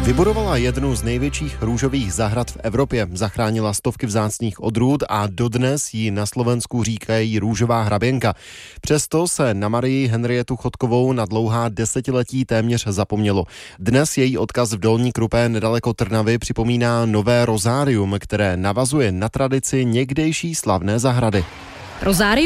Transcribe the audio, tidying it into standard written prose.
Vybudovala jednu z největších růžových zahrad v Evropě, zachránila stovky vzácných odrůd a dodnes ji na Slovensku říkají růžová hraběnka. Přesto se na Marii Henrietu Chodkovou na dlouhá desetiletí téměř zapomnělo. Dnes její odkaz v Dolní Krupé nedaleko Trnavy připomíná nové rozárium, které navazuje na tradici někdejší slavné zahrady. Rozárium